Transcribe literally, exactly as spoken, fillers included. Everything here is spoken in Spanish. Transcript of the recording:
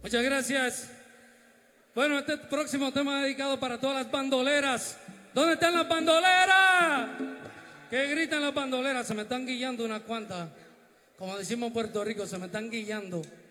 Muchas gracias. Bueno, este próximo tema es dedicado para todas las bandoleras. ¿Dónde están las bandoleras? Que gritan las bandoleras, se me están guillando unas cuantas. Como decimos en Puerto Rico, se me están guillando.